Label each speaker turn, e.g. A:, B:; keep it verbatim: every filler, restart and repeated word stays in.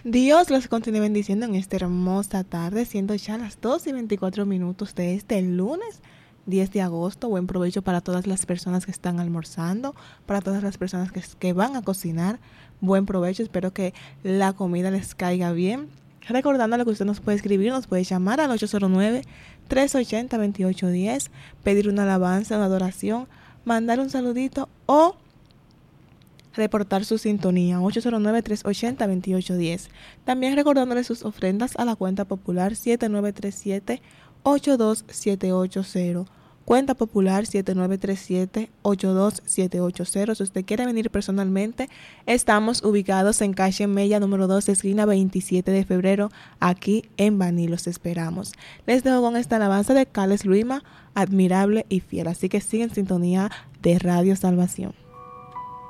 A: Dios los continúe bendiciendo en esta hermosa tarde, siendo ya las dos y veinticuatro minutos de este lunes diez de agosto. Buen provecho para todas las personas que están almorzando, para todas las personas que, que van a cocinar. Buen provecho, espero que la comida les caiga bien. Recordándole que usted nos puede escribir, nos puede llamar al ocho cero nueve, tres ochenta, veintiocho diez, pedir una alabanza, una adoración, mandar un saludito o reportar su sintonía ocho cero nueve, tres ochenta, veintiocho diez. También recordándole sus ofrendas a la cuenta popular siete nueve tres siete, ocho dos siete ocho cero. Cuenta popular siete nueve tres siete, ocho dos siete ocho cero. Si usted quiere venir personalmente, estamos ubicados en calle Mella número dos, esquina veintisiete de febrero, aquí en Baní. Los esperamos. Les dejo con esta alabanza de Carles Luima, admirable y fiel. Así que sigue en sintonía de Radio Salvación.